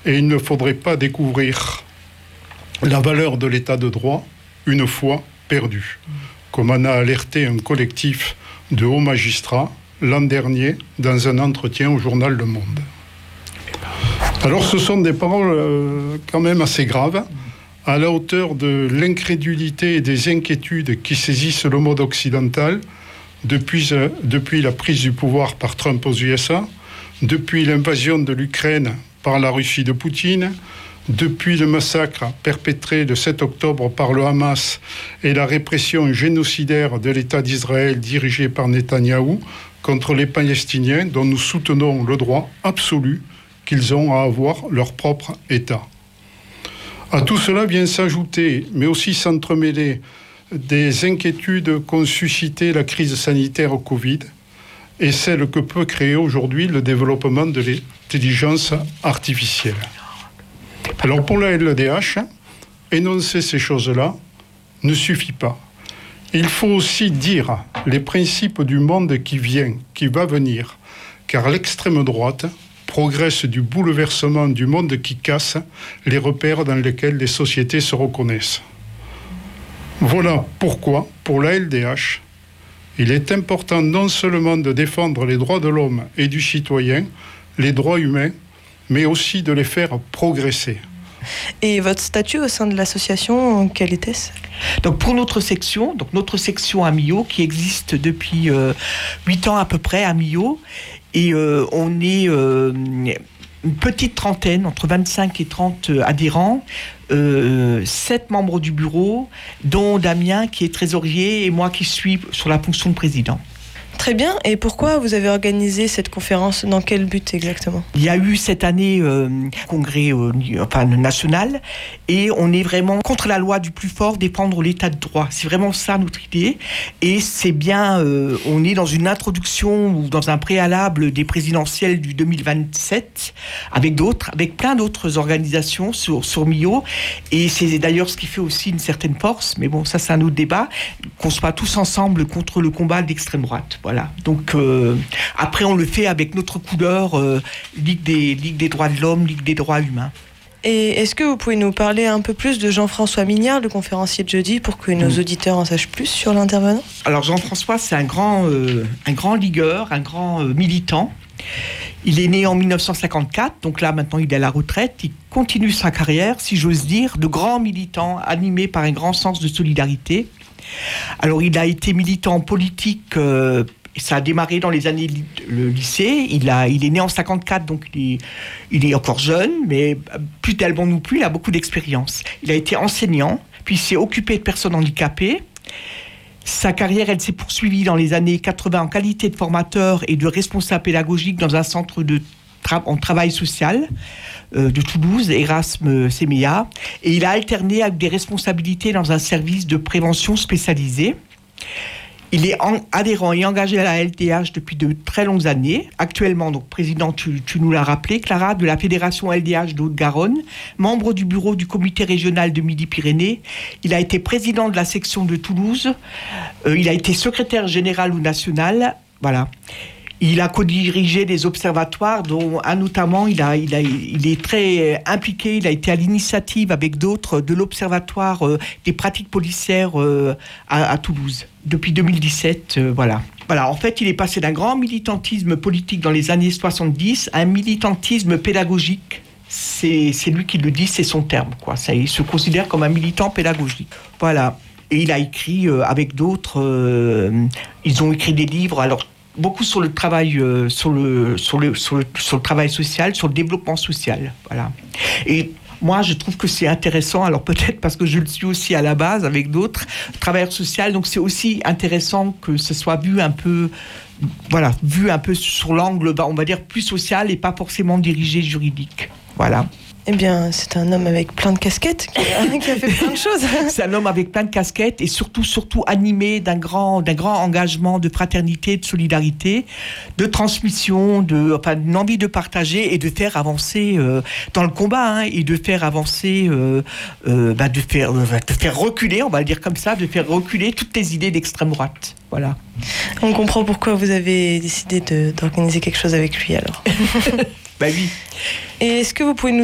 et il ne faudrait pas découvrir la valeur de l'état de droit une fois perdu, comme en a alerté un collectif de hauts magistrats l'an dernier dans un entretien au journal Le Monde. Alors ce sont des paroles quand même assez graves, à la hauteur de l'incrédulité et des inquiétudes qui saisissent le monde occidental depuis la prise du pouvoir par Trump aux USA, depuis l'invasion de l'Ukraine par la Russie de Poutine, depuis le massacre perpétré le 7 octobre par le Hamas et la répression génocidaire de l'État d'Israël dirigé par Netanyahou contre les Palestiniens dont nous soutenons le droit absolu qu'ils ont à avoir leur propre État. À tout cela vient s'ajouter, mais aussi s'entremêler, des inquiétudes qu'ont suscité la crise sanitaire au Covid et celle que peut créer aujourd'hui le développement de l'intelligence artificielle. Alors pour la LEDH, énoncer ces choses-là ne suffit pas. Il faut aussi dire les principes du monde qui va venir, car l'extrême droite progresse du bouleversement du monde qui casse les repères dans lesquels les sociétés se reconnaissent. Voilà pourquoi, pour la LDH, il est important non seulement de défendre les droits de l'homme et du citoyen, les droits humains, mais aussi de les faire progresser. Et votre statut au sein de l'association, quel était-ce ? Donc pour notre section à Millau, qui existe depuis 8 ans à peu près à Millau, et on est une petite trentaine, entre 25 et 30 adhérents, 7 membres du bureau, dont Damien qui est trésorier et moi qui suis sur la fonction de président. Très bien. Et pourquoi vous avez organisé cette conférence ? Dans quel but exactement ? Il y a eu cette année congrès national et on est vraiment contre la loi du plus fort, défendre l'état de droit. C'est vraiment ça notre idée. Et c'est bien, on est dans une introduction ou dans un préalable des présidentielles du 2027 avec plein d'autres organisations sur Millau. Et c'est d'ailleurs ce qui fait aussi une certaine force, mais bon, ça c'est un autre débat, qu'on soit tous ensemble contre le combat d'extrême droite. Voilà. Donc après on le fait avec notre couleur Ligue des droits de l'homme, Ligue des droits humains. Et est-ce que vous pouvez nous parler un peu plus de Jean-François Mignard, le conférencier de jeudi, pour que nos auditeurs en sachent plus sur l'intervenant ? Alors Jean-François, c'est un grand ligueur, un grand militant. Il est né en 1954, donc là maintenant il est à la retraite. Il continue sa carrière, si j'ose dire, de grand militant animé par un grand sens de solidarité. Alors il a été militant politique, ça a démarré dans les années le lycée. Il est né en 54, donc il est encore jeune, mais plus tellement non plus, il a beaucoup d'expérience. Il a été enseignant, puis il s'est occupé de personnes handicapées. Sa carrière, elle s'est poursuivie dans les années 80 en qualité de formateur et de responsable pédagogique dans un centre en travail social de Toulouse, Erasme Semeya. Et il a alterné avec des responsabilités dans un service de prévention spécialisé. Il est adhérent et engagé à la LDH depuis de très longues années. Actuellement, donc président, tu nous l'as rappelé, Clara, de la Fédération LDH de Haute-Garonne, membre du bureau du comité régional de Midi-Pyrénées. Il a été président de la section de Toulouse. Il a été secrétaire général ou national. Voilà. Il a co-dirigé des observatoires, dont un notamment, il est très impliqué. Il a été à l'initiative avec d'autres de l'observatoire des pratiques policières à Toulouse depuis 2017. Voilà. En fait, il est passé d'un grand militantisme politique dans les années 70 à un militantisme pédagogique. C'est lui qui le dit, c'est son terme, quoi. Ça, il se considère comme un militant pédagogique. Voilà. Et il a écrit avec d'autres. Ils ont écrit des livres. Alors, beaucoup sur le travail, sur le travail social, sur le développement social, voilà. Et moi, je trouve que c'est intéressant. Alors peut-être parce que je le suis aussi à la base avec d'autres travailleurs sociaux. Donc c'est aussi intéressant que ce soit vu un peu sur l'angle, on va dire plus social et pas forcément dirigé juridique. Voilà. Eh bien, c'est un homme avec plein de casquettes qui a fait plein de choses. C'est un homme avec plein de casquettes et surtout animé d'un grand engagement de fraternité, de solidarité, de transmission, d'une envie de partager et de faire avancer dans le combat, et de faire avancer, de faire reculer, on va le dire comme ça, de faire reculer toutes les idées d'extrême droite. Voilà. On comprend pourquoi vous avez décidé d'organiser quelque chose avec lui alors. Oui. Et est-ce que vous pouvez nous